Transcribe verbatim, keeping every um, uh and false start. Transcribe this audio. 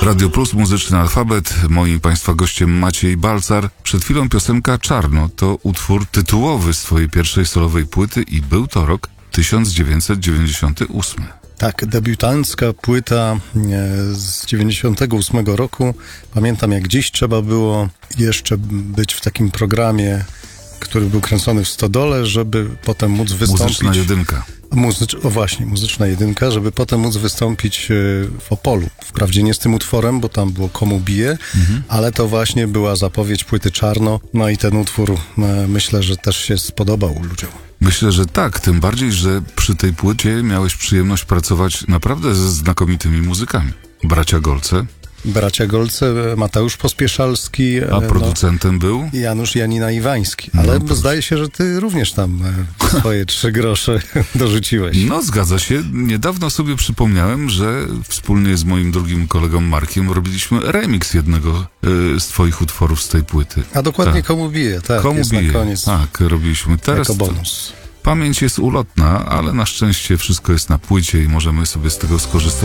Radio Plus, muzyczny alfabet. Moim Państwa gościem Maciej Balcar. Przed chwilą piosenka Czarno to utwór tytułowy z twojej pierwszej solowej płyty i był to rok tysiąc dziewięćset dziewięćdziesiąty ósmy. Tak, debiutancka płyta z dziewięćdziesiątego ósmego roku. Pamiętam, jak dziś trzeba było jeszcze być w takim programie, który był kręcony w Stodole, żeby potem móc wystąpić... Muzyczna jedynka. Muzycz... O właśnie, muzyczna jedynka, żeby potem móc wystąpić w Opolu. Wprawdzie nie z tym utworem, bo tam było Komu bije, mhm. ale to właśnie była zapowiedź płyty Czarno. No i ten utwór myślę, że też się spodobał ludziom. Myślę, że tak, tym bardziej, że przy tej płycie miałeś przyjemność pracować naprawdę ze znakomitymi muzykami. Bracia Golce. Bracia Golce, Mateusz Pospieszalski. A producentem no, był? Janusz Janina Iwański. Ale no, zdaje się, że ty również tam swoje trzy grosze dorzuciłeś. No, zgadza się. Niedawno sobie przypomniałem, że wspólnie z moim drugim kolegą Markiem robiliśmy remix jednego y, z twoich utworów z tej płyty. A dokładnie tak. Komu bije, tak. Komu jest bije. Na koniec. Tak, robiliśmy. Teraz jako bonus. Pamięć jest ulotna, ale na szczęście wszystko jest na płycie i możemy sobie z tego skorzystać.